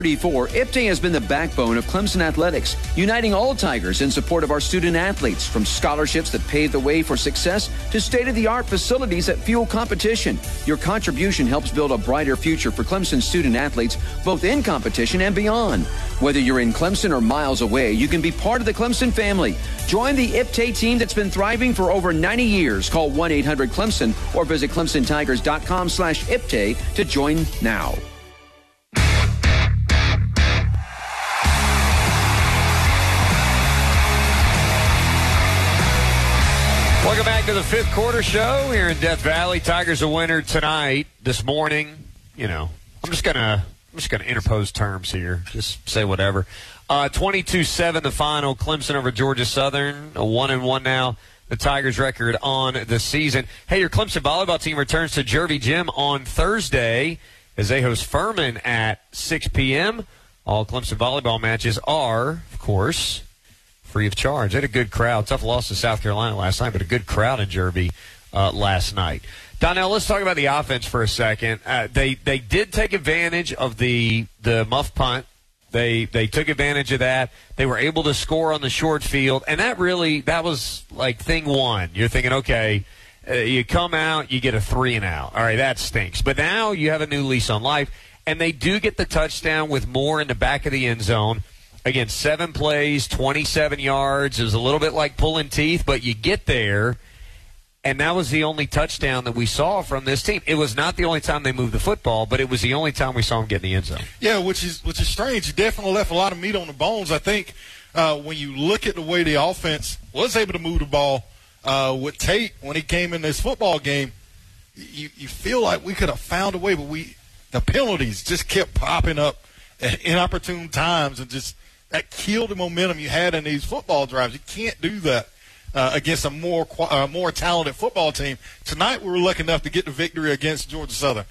34, IPTAY has been the backbone of Clemson athletics, uniting all Tigers in support of our student athletes, from scholarships that pave the way for success to state-of-the-art facilities that fuel competition. Your contribution helps build a brighter future for Clemson student athletes, both in competition and beyond. Whether you're in Clemson or miles away, you can be part of the Clemson family. Join the IPTAY team that's been thriving for over 90 years. Call 1-800-CLEMSON or visit ClemsonTigers.com/IPTAY to join now. Welcome back to the fifth quarter show here in Death Valley. Tigers a winner tonight, this morning. You know, I'm just gonna interpose terms here. Just say whatever. 22-7 the final. Clemson over Georgia Southern. A 1-1 now. The Tigers' record on the season. Hey, your Clemson volleyball team returns to Jervey Gym on Thursday as they host Furman at 6 p.m. All Clemson volleyball matches are, of course, free of charge. They had a good crowd. Tough loss to South Carolina last night, but a good crowd in Jervey last night. Donnell, let's talk about the offense for a second. They did take advantage of the muff punt. They took advantage of that. They were able to score on the short field, and that was like thing one. You're thinking, okay, you come out, you get a 3-and-out. All right, that stinks. But now you have a new lease on life, and they do get the touchdown with Moore in the back of the end zone. Again, 7 plays, 27 yards. It was a little bit like pulling teeth, but you get there, and that was the only touchdown that we saw from this team. It was not the only time they moved the football, but it was the only time we saw them get in the end zone. Yeah, which is strange. You definitely left a lot of meat on the bones. I think when you look at the way the offense was able to move the ball with Tate when he came in this football game, you feel like we could have found a way, but the penalties just kept popping up at inopportune times, and just that killed the momentum you had in these football drives. You can't do that against a more talented football team. Tonight we were lucky enough to get the victory against Georgia Southern.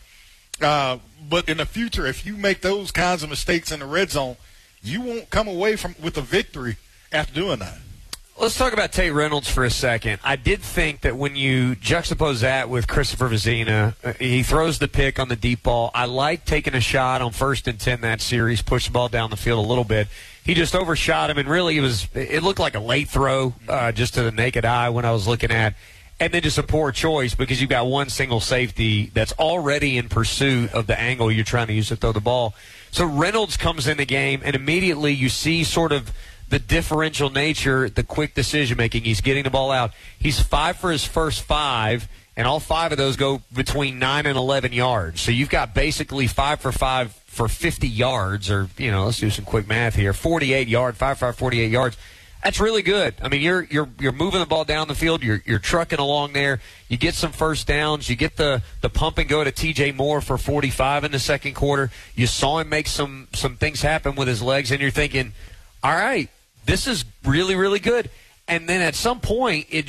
But in the future, if you make those kinds of mistakes in the red zone, you won't come away with a victory after doing that. Let's talk about Tate Reynolds for a second. I did think that when you juxtapose that with Christopher Vizina, he throws the pick on the deep ball. I like taking a shot on 1st and 10 that series, push the ball down the field a little bit. He just overshot him, and really it looked like a late throw just to the naked eye when I was looking at. And then just a poor choice because you've got one single safety that's already in pursuit of the angle you're trying to use to throw the ball. So Reynolds comes in the game, and immediately you see sort of the differential nature, the quick decision-making. He's getting the ball out. He's 5 for his first 5, and all 5 of those go between 9 and 11 yards. So you've got basically 5 for 5 for 50 yards, or, let's do some quick math here, 48 yards, 5 for 5, 48 yards. That's really good. I mean, you're moving the ball down the field. You're trucking along there. You get some first downs. You get the pump and go to T.J. Moore for 45 in the second quarter. You saw him make some things happen with his legs, and you're thinking, all right, this is really, really good. And then at some point, it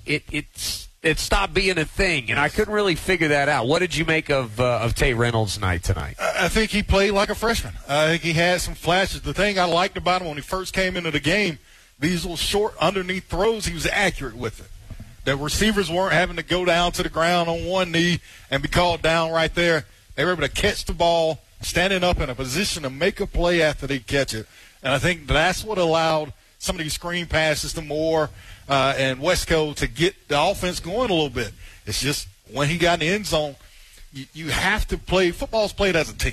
stopped being a thing, and I couldn't really figure that out. What did you make of Tate Reynolds' night tonight? I think he played like a freshman. I think he had some flashes. The thing I liked about him when he first came into the game, these little short underneath throws, he was accurate with it. The receivers weren't having to go down to the ground on one knee and be called down right there. They were able to catch the ball, standing up in a position to make a play after they catch it. And I think that's what allowed some of these screen passes to Moore and Westco to get the offense going a little bit. It's just when he got in the end zone, you have to play. Football's played as a team.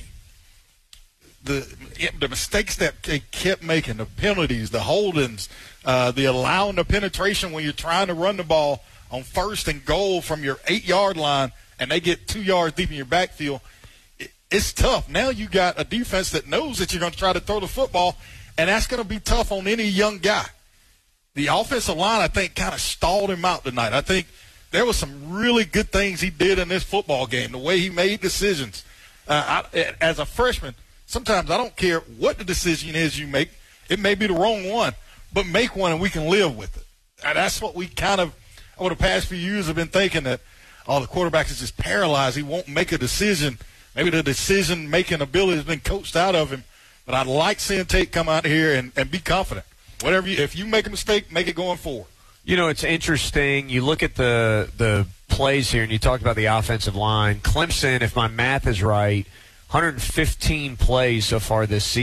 The mistakes that they kept making, the penalties, the holdings, the allowing the penetration when you're trying to run the ball on 1st and goal from your 8-yard line and they get 2 yards deep in your backfield, it's tough. Now you got a defense that knows that you're going to try to throw the football, and that's going to be tough on any young guy. The offensive line, I think, kind of stalled him out tonight. I think there was some really good things he did in this football game, the way he made decisions. As a freshman, sometimes I don't care what the decision is you make. It may be the wrong one, but make one and we can live with it. And that's what we kind of, over the past few years, have been thinking that, the quarterback is just paralyzed. He won't make a decision. Maybe the decision-making ability has been coached out of him. But I'd like seeing Tate come out here and be confident. If you make a mistake, make it going forward. It's interesting. You look at the plays here, and you talked about the offensive line. Clemson, if my math is right, 115 plays so far this season.